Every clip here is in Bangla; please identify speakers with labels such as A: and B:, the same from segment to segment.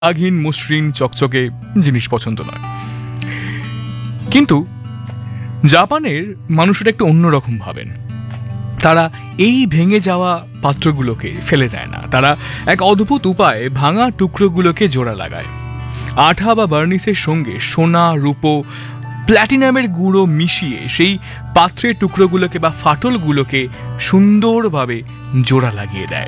A: দাগহীন মসৃণ চকচকে জিনিস পছন্দ নয়। কিন্তু জাপানের মানুষেরা একটু অন্যরকম ভাবেন। তারা এই ভেঙে যাওয়া পাত্রগুলোকে ফেলে দেয় না, তারা এক অদ্ভুত উপায়ে ভাঙা টুকরোগুলোকে জোড়া লাগায়। আঠা বা বার্নিসের সঙ্গে সোনা, রূপো, প্ল্যাটিনামের গুঁড়ো মিশিয়ে সেই পাত্রের টুকরোগুলোকে বা ফাটলগুলোকে সুন্দরভাবে জোড়া লাগিয়ে দেয়।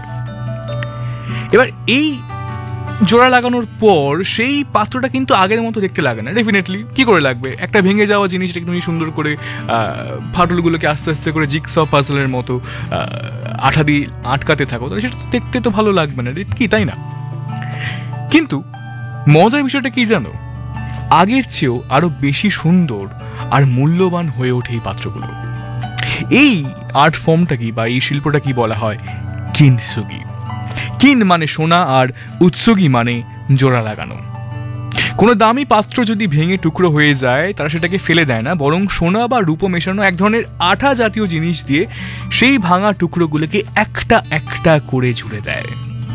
A: এবার এই জোড়া লাগানোর পর সেই পাত্রটা কিন্তু আগের মতো দেখতে লাগে না। ডেফিনেটলি কি করে লাগবে, একটা ভেঙে যাওয়া জিনিসটাকে তুমি সুন্দর করে ফাটলগুলোকে আস্তে আস্তে করে জিগস পাজলের মতো আঠা দিয়ে আটকাতে থাকো, তাহলে সেটা দেখতে তো ভালো লাগবে না, কি তাই না? কিন্তু মজার বিষয়টা কি জানো, আগের চেয়েও আরো বেশি সুন্দর আর মূল্যবান হয়ে ওঠে এই পাত্রগুলো। এই আর্ট ফর্মটা কি বা এই শিল্পটা কি বলা হয়? কিনসুগি। কিন মানে সোনা আর উৎসুগি মানে জোড়া লাগানো। কোনো দামি পাত্র যদি ভেঙে টুকরো হয়ে যায়, তারা সেটাকে ফেলে দেয় না, বরং সোনা বা রূপো মেশানো এক ধরনের আঠা জাতীয় জিনিস দিয়ে সেই ভাঙা টুকরোগুলোকে একটা একটা করে জুড়ে দেয়।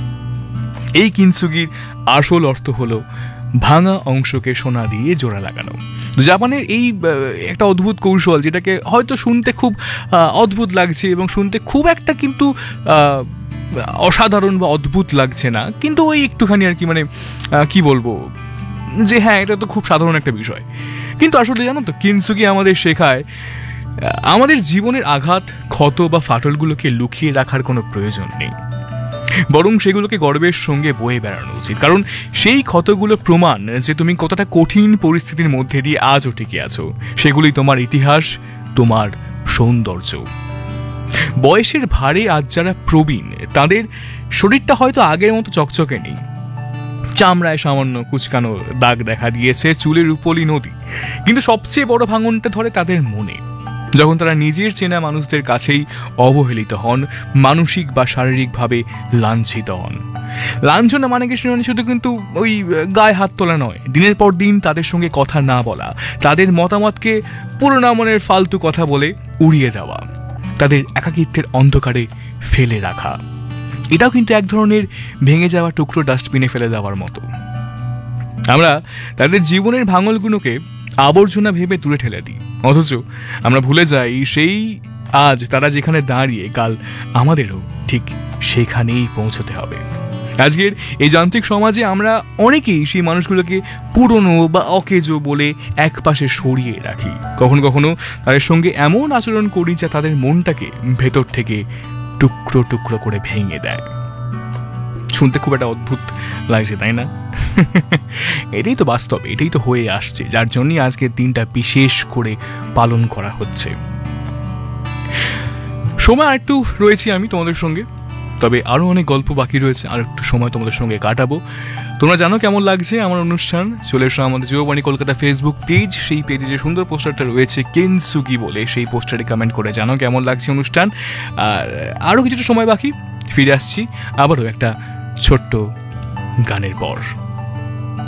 A: এই কিনসুগির আসল অর্থ হলো ভাঙা অংশকে সোনা দিয়ে জোড়া লাগানো। জাপানের এই একটা অদ্ভুত কৌশল, যেটাকে হয়তো শুনতে খুব অদ্ভুত লাগছে এবং শুনতে খুব একটা কিন্তু অসাধারণ বা অদ্ভুত লাগছে না, কিন্তু ওই একটুখানি আর কি, মানে কি বলবো, যে হ্যাঁ এটা তো খুব সাধারণ একটা বিষয়। কিন্তু আসলে জানো তো, কিনসুগি আমাদের শেখায় আমাদের জীবনের আঘাত, ক্ষত বা ফাটলগুলোকে লুকিয়ে রাখার কোনো প্রয়োজন নেই, বরং সেগুলোকে গর্বের সঙ্গে বয়ে বেড়ানো উচিত। কারণ সেই ক্ষতগুলো প্রমাণ যে তুমি কতটা কঠিন পরিস্থিতির মধ্যে দিয়ে আজও টিকে আছো। সেগুলি তোমার ইতিহাস, তোমার সৌন্দর্য। বয়সের ভারে আজ যারা প্রবীণ, তাদের শরীরটা হয়তো আগের মতো চকচকে নেই, চামড়ায় সামান্য কুচকানো দাগ দেখা দিয়েছে, চুলের উপলি নদী। কিন্তু সবচেয়ে বড় ভাঙনটা ধরে তাদের মনে, যখন তারা নিজের চেনা মানুষদের কাছেই অবহেলিত হন, মানসিক বা শারীরিকভাবে লাঞ্ছিত হন। লাঞ্ছনা মানে কি শুধু কিন্তু ওই গায়ে হাত তোলা নয়, দিনের পর দিন তাদের সঙ্গে কথা না বলা, তাদের মতামতকে পুরোনো মনের ফালতু কথা বলে উড়িয়ে দেওয়া, তাদের একাকিত্বের অন্ধকারে ফেলে রাখা। এটাও কিন্তু এক ধরনের ভেঙে যাওয়া টুকরো ডাস্টবিনে ফেলে দেওয়ার মতো। আমরা তাদের জীবনের ভাঙলগুলোকে আবর্জনা ভেবে দূরে ঠেলে দিই, অথচ আমরা ভুলে যাই সেই আজ তারা যেখানে দাঁড়িয়ে, কাল আমাদেরও ঠিক সেখানেই পৌঁছতে হবে। আজকের এই যান্ত্রিক সমাজে আমরা অনেকেই সেই মানুষগুলোকে পুরনো বা অকেজো বলে এক পাশে সরিয়ে রাখি। কখনো কখনো তাদের সঙ্গে এমন আচরণ করি যা তাদের মনটাকে ভেতর থেকে টুকরো টুকরো করে ভেঙে দেয়। শুনতে খুব একটা অদ্ভুত লাগছে, তাই না? এটাই তো বাস্তব, এটাই তো হয়ে আসছে, যার জন্যই আজকের দিনটা বিশেষ করে পালন করা হচ্ছে। সময় আরেকটু রয়েছি আমি তোমাদের সঙ্গে, তবে আরো অনেক গল্প বাকি রয়েছে, আর একটু সময় তোমাদের সঙ্গে কাটাবো। তোমরা জানো কেমন লাগছে আমার অনুষ্ঠান? চলে এসো আমাদের যুববাণী কলকাতা ফেসবুক পেজ, সেই পেজে যে সুন্দর পোস্টারটা রয়েছে কিনসুগি বলে, সেই পোস্টারে কমেন্ট করে জানো কেমন লাগছে অনুষ্ঠান। আর আরো কিছুটা সময় বাকি, ফিরে আসছি আবারও একটা ছোট্ট গানের পর।